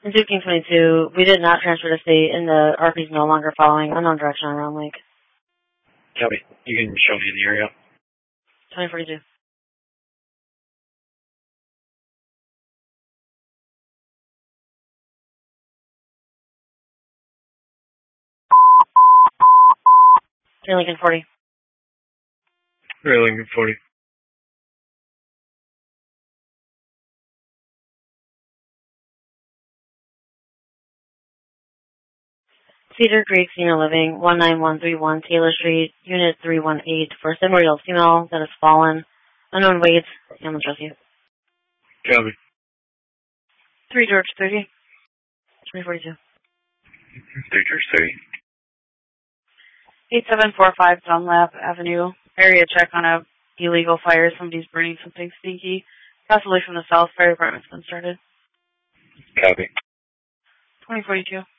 Duke King 22, we did not transfer to state, and the RP is no longer following unknown direction on Round Lake. Copy. You can show me the area. 2042. Lincoln 40. Lincoln 40. Cedar Creek Senior Living, 19131 Taylor Street, Unit 318, for a memorial female that has fallen. Unknown weight, ambulance rescue. Copy. 3 George 30. 2042. 3 George 30. 8745 Dunlap Avenue. Area check on a illegal fire. Somebody's burning something stinky. Possibly from the south. Fire department's been started. Copy. 2042.